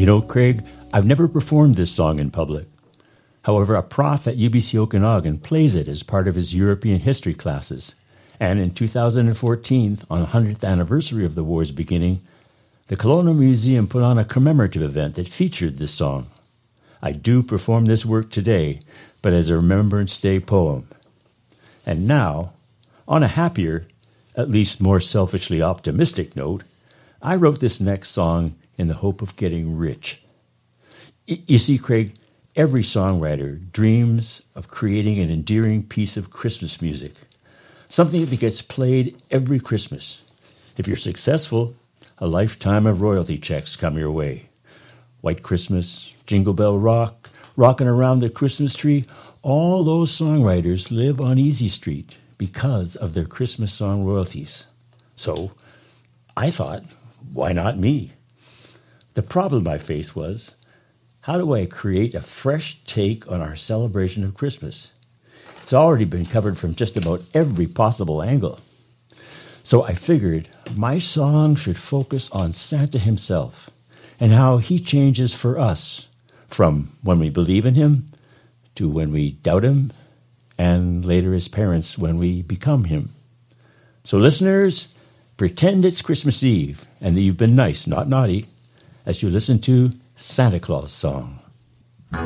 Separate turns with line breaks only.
You know, Craig, I've never performed this song in public. However, a prof at UBC Okanagan plays it as part of his European history classes. And in 2014, on the 100th anniversary of the war's beginning, the Kelowna Museum put on a commemorative event that featured this song. I do perform this work today, but as a Remembrance Day poem. And now, on a happier, at least more selfishly optimistic note, I wrote this next song in the hope of getting rich. You see, Craig, every songwriter dreams of creating an endearing piece of Christmas music, something that gets played every Christmas. If you're successful, a lifetime of royalty checks come your way. White Christmas, Jingle Bell Rock, Rockin' Around the Christmas Tree, all those songwriters live on Easy Street because of their Christmas song royalties. So I thought, why not me? The problem I faced was, how do I create a fresh take on our celebration of Christmas? It's already been covered from just about every possible angle. So I figured my song should focus on Santa himself and how he changes for us from when we believe in him to when we doubt him and later as parents when we become him. So listeners, pretend it's Christmas Eve and that you've been nice, not naughty, as you listen to Santa Claus Song.